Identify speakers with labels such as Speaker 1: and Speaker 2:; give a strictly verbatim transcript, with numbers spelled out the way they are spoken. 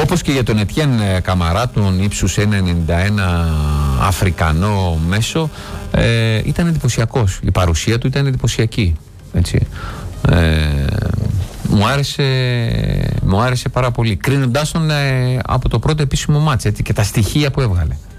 Speaker 1: Όπως και για τον Ετιέν Καμαρά, τον ύψους ένα ενενήντα ένα Αφρικανό μέσο, ε, ήταν εντυπωσιακός. Η παρουσία του ήταν εντυπωσιακή. Έτσι. Ε, μου, άρεσε, μου άρεσε πάρα πολύ. Κρίνοντάς τον ε, από το πρώτο επίσημο μάτς, έτσι, και τα στοιχεία που έβγαλε.